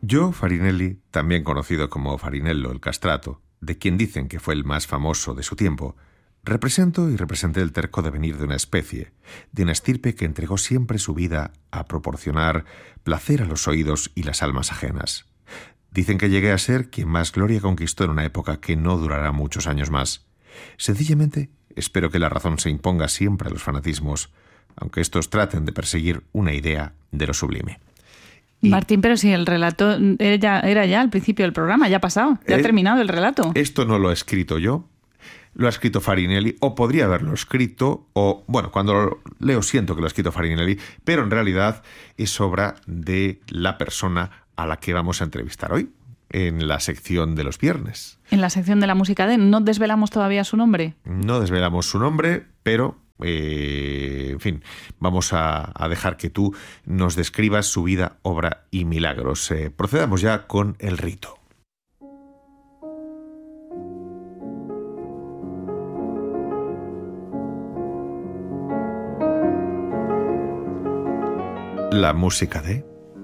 Gio Farinelli, también conocido como Farinello el Castrato, de quien dicen que fue el más famoso de su tiempo, represento y representé el terco devenir de una especie, de una estirpe que entregó siempre su vida a proporcionar placer a los oídos y las almas ajenas. Dicen que llegué a ser quien más gloria conquistó en una época que no durará muchos años más. Sencillamente, espero que la razón se imponga siempre a los fanatismos, aunque estos traten de perseguir una idea de lo sublime. Martín, pero si el relato era ya al principio del programa, ya ha pasado, ya ha terminado el relato. Esto no lo he escrito yo, lo ha escrito Farinelli, o podría haberlo escrito, o, bueno, cuando lo leo siento que lo ha escrito Farinelli, pero en realidad es obra de la persona a la que vamos a entrevistar hoy, en la sección de los viernes. En la sección de la música de... ¿No desvelamos todavía su nombre? No desvelamos su nombre, pero... en fin, vamos a dejar que tú nos describas su vida, obra y milagros. Procedamos ya con el rito. La música de...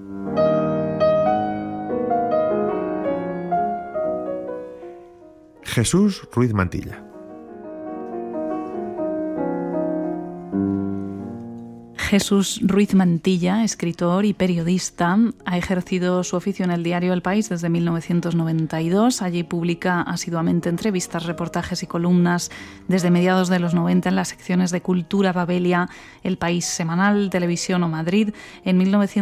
Jesús Ruiz Mantilla. Jesús Ruiz Mantilla, escritor y periodista, ha ejercido su oficio en el diario El País desde 1992. Allí publica asiduamente entrevistas, reportajes y columnas desde mediados de los 90 en las secciones de Cultura, Babelia, El País Semanal, Televisión o Madrid. En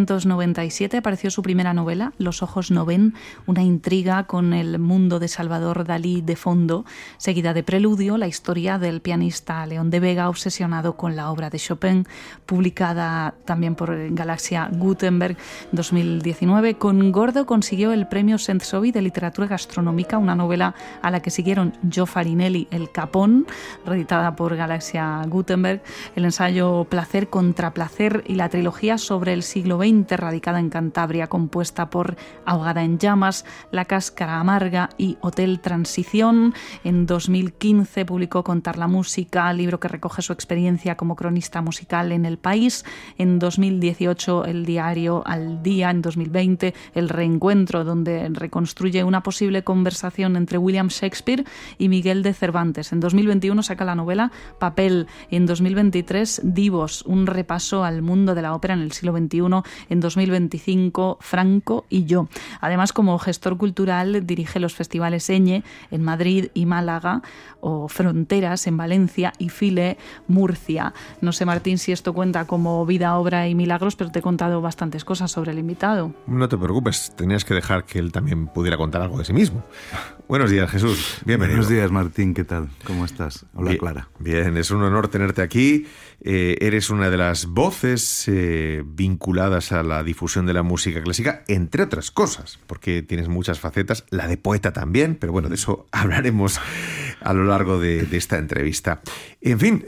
1997 apareció su primera novela, Los ojos no ven, una intriga con el mundo de Salvador Dalí de fondo, seguida de Preludio, la historia del pianista León de Vega obsesionado con la obra de Chopin, publicada también por Galaxia Gutenberg 2019. Con Gordo consiguió el premio Sensovi de literatura gastronómica, una novela a la que siguieron Gio Farinelli, El Capón, reeditada por Galaxia Gutenberg, el ensayo Placer contra Placer y la trilogía sobre el siglo XX, radicada en Cantabria, compuesta por Ahogada en llamas, La cáscara amarga y Hotel Transición. En 2015 publicó Contar la música, libro que recoge su experiencia como cronista musical en El País. En 2018 el diario Al Día, en 2020 El Reencuentro, donde reconstruye una posible conversación entre William Shakespeare y Miguel de Cervantes. En 2021 saca la novela Papel y en 2023 Divos, un repaso al mundo de la ópera en el siglo XXI. En 2025 Franco y yo. Además, como gestor cultural dirige los festivales Eñe en Madrid y Málaga, o Fronteras en Valencia y File Murcia. No sé, Martín, si esto cuenta como vida, obra y milagros, pero te he contado bastantes cosas sobre el invitado. No te preocupes, tenías que dejar que él también pudiera contar algo de sí mismo. Buenos días, Jesús. Bienvenido. Buenos días, Martín. ¿Qué tal? ¿Cómo estás? Hola, bien, Clara. Bien, es un honor tenerte aquí. Eres una de las voces vinculadas a la difusión de la música clásica, entre otras cosas, porque tienes muchas facetas, la de poeta también, pero bueno, de eso hablaremos a lo largo de esta entrevista. En fin,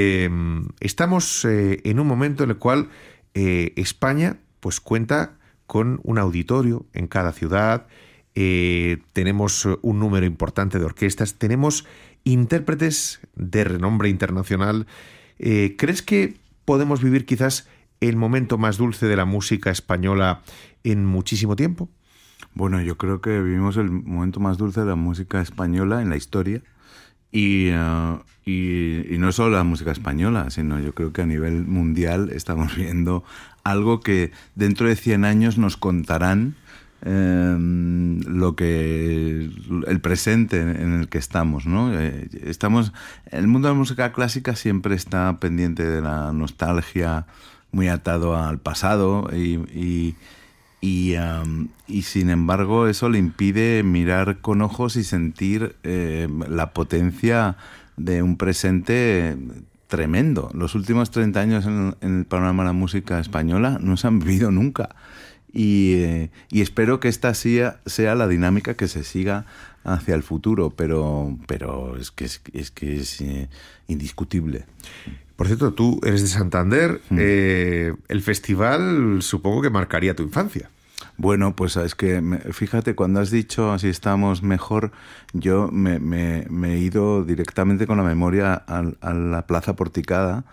estamos en un momento en el cual España pues cuenta con un auditorio en cada ciudad, tenemos un número importante de orquestas, tenemos intérpretes de renombre internacional. ¿Crees que podemos vivir quizás el momento más dulce de la música española en muchísimo tiempo? Bueno, yo creo que vivimos el momento más dulce de la música española en la historia. Y no solo la música española, sino yo creo que a nivel mundial estamos viendo algo que dentro de 100 años nos contarán lo que el presente en el que estamos, ¿no? El mundo de la música clásica siempre está pendiente de la nostalgia, muy atado al pasado y sin embargo eso le impide mirar con ojos y sentir la potencia de un presente tremendo. Los últimos 30 años en el panorama de la música española no se han vivido nunca. Y espero que esta sea la dinámica que se siga hacia el futuro, pero es que es indiscutible. Por cierto, tú eres de Santander. El festival supongo que marcaría tu infancia. Bueno, pues es que fíjate, cuando has dicho si estamos mejor, yo me he ido directamente con la memoria a la Plaza Porticada,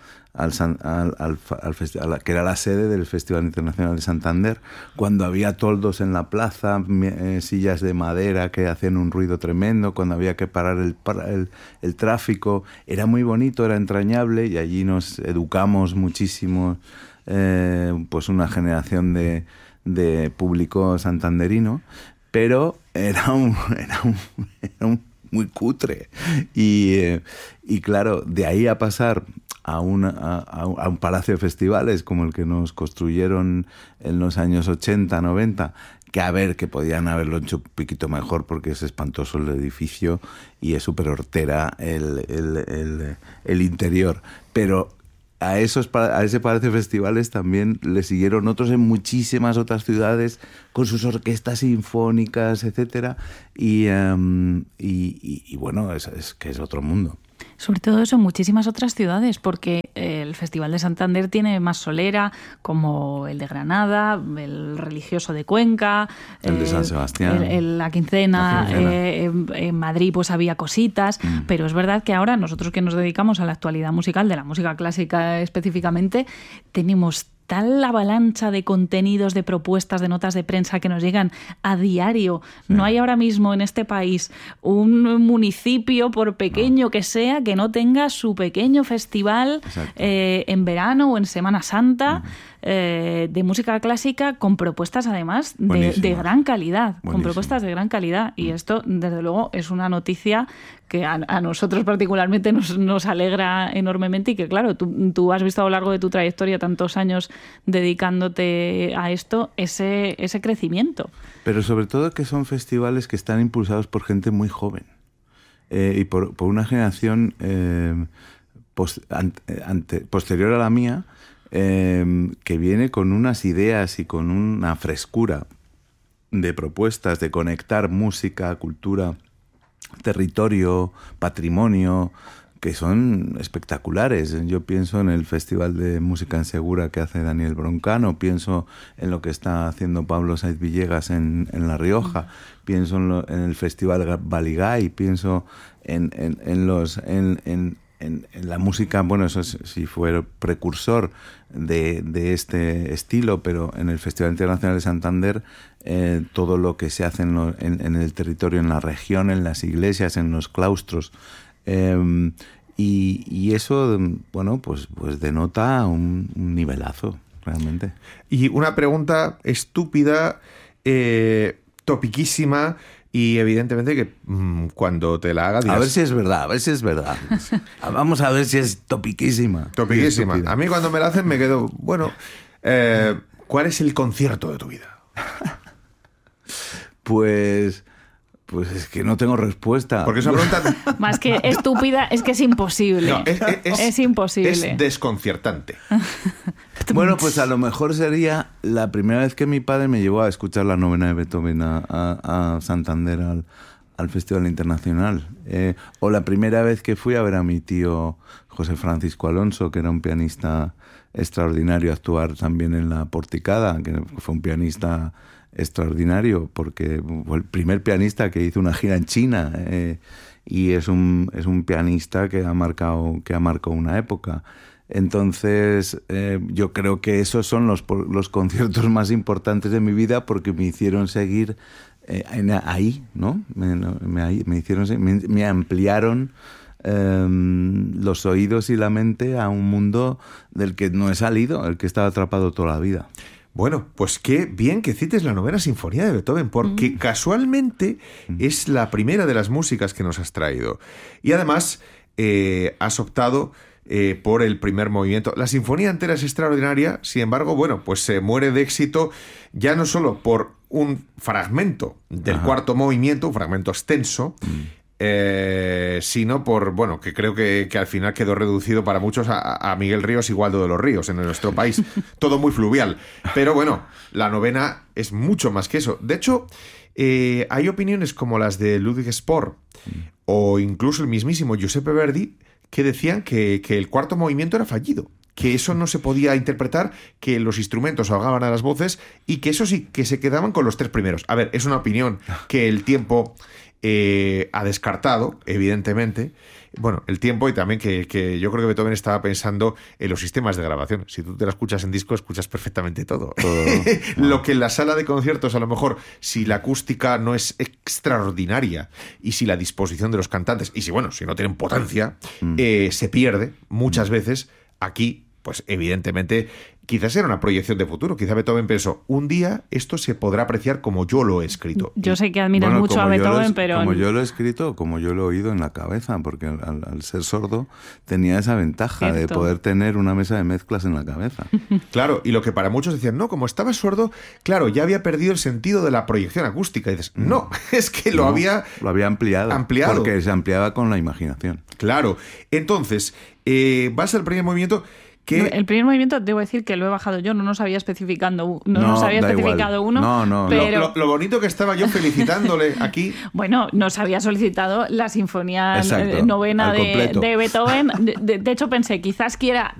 que era la sede del Festival Internacional de Santander, cuando había toldos en la plaza, sillas de madera que hacían un ruido tremendo, cuando había que parar el tráfico. Era muy bonito, era entrañable, y allí nos educamos muchísimo, pues una generación de público santanderino, pero era muy cutre. Y claro, de ahí a pasar a un palacio de festivales como el que nos construyeron en los años 80, 90, que podían haberlo hecho un poquito mejor, porque es espantoso el edificio y es súper hortera el interior. Pero a ese palacio de festivales también le siguieron otros en muchísimas otras ciudades con sus orquestas sinfónicas, etcétera, y bueno, es que es otro mundo. Sobre todo eso en muchísimas otras ciudades, porque el Festival de Santander tiene más solera, como el de Granada, el religioso de Cuenca, el de San Sebastián, la quincena. En Madrid pues había cositas, pero es verdad que ahora nosotros que nos dedicamos a la actualidad musical, de la música clásica específicamente, tenemos tal avalancha de contenidos, de propuestas, de notas de prensa que nos llegan a diario. Sí. No hay ahora mismo en este país un municipio, por pequeño que sea, que no tenga su pequeño festival en verano o en Semana Santa de música clásica, con propuestas además de gran calidad. Buenísimo. Con propuestas de gran calidad. Y esto, desde luego, es una noticia que a nosotros particularmente nos alegra enormemente, y que, claro, tú has visto a lo largo de tu trayectoria, tantos años dedicándote a esto, ese crecimiento. Pero sobre todo que son festivales que están impulsados por gente muy joven, y por una generación posterior a la mía, que viene con unas ideas y con una frescura de propuestas de conectar música, cultura, territorio, patrimonio, que son espectaculares. Yo pienso en el Festival de Música en Segura que hace Daniel Broncano, pienso en lo que está haciendo Pablo Saiz Villegas en La Rioja, pienso en el Festival Baligay, pienso en la música, bueno, eso si fue precursor de este estilo, pero en el Festival Internacional de Santander, todo lo que se hace en el territorio, en la región, en las iglesias, en los claustros, y eso, bueno, pues denota un nivelazo, realmente. Y una pregunta estúpida, topiquísima, y evidentemente que cuando te la haga dirás... A ver si es verdad. Vamos a ver si es topiquísima. Topiquísima. A mí cuando me la hacen me quedo... Bueno, ¿cuál es el concierto de tu vida? Pues es que no tengo respuesta. Porque esa pregunta... Más que estúpida, es que es imposible. No, es imposible. Es desconcertante. Bueno, pues a lo mejor sería la primera vez que mi padre me llevó a escuchar la novena de Beethoven a Santander, al Festival Internacional. O la primera vez que fui a ver a mi tío José Francisco Alonso, que era un pianista extraordinario, actuar también en la Porticada, que fue un pianista extraordinario, porque fue el primer pianista que hizo una gira en China, y es un pianista que ha marcado una época. Entonces, yo creo que esos son los conciertos más importantes de mi vida, porque me hicieron seguir ahí, ¿no? Me ampliaron los oídos y la mente a un mundo del que no he salido, el que he estado atrapado toda la vida. Bueno, pues qué bien que cites la novena sinfonía de Beethoven, porque casualmente es la primera de las músicas que nos has traído. Y además has optado por el primer movimiento. La sinfonía entera es extraordinaria, sin embargo, bueno, pues se muere de éxito ya no solo por un fragmento del cuarto movimiento, un fragmento extenso, sino por, bueno, que creo que al final quedó reducido para muchos a Miguel Ríos y Waldo de los Ríos en nuestro país. Todo muy fluvial. Pero bueno, la novena es mucho más que eso. De hecho, hay opiniones como las de Ludwig Spohr o incluso el mismísimo Giuseppe Verdi, que decían que el cuarto movimiento era fallido, que eso no se podía interpretar, que los instrumentos ahogaban a las voces y que eso sí, que se quedaban con los 3 primeros. A ver, es una opinión que el tiempo ha descartado, evidentemente. Bueno, el tiempo y también que yo creo que Beethoven estaba pensando en los sistemas de grabación. Si tú te la escuchas en disco, escuchas perfectamente todo. Lo que en la sala de conciertos, a lo mejor, si la acústica no es extraordinaria y si la disposición de los cantantes, y si no tienen potencia, se pierde muchas veces. Aquí, pues evidentemente, quizás era una proyección de futuro. Quizá Beethoven pensó, un día esto se podrá apreciar como yo lo he escrito. Yo sé que admiras mucho a Beethoven, pero... Como yo lo he escrito, como yo lo he oído en la cabeza, porque al ser sordo tenía esa ventaja de poder tener una mesa de mezclas en la cabeza. Claro, y lo que para muchos decían, no, como estaba sordo, claro, ya había perdido el sentido de la proyección acústica. Y dices, no, es que lo había ampliado. Porque se ampliaba con la imaginación. Claro. Entonces, vas al primer movimiento... El primer movimiento, debo decir que lo he bajado yo, no nos había especificado uno. Pero... Lo bonito que estaba yo felicitándole aquí. Bueno, nos había solicitado la Sinfonía Novena de Beethoven. De hecho, pensé, quizás quiera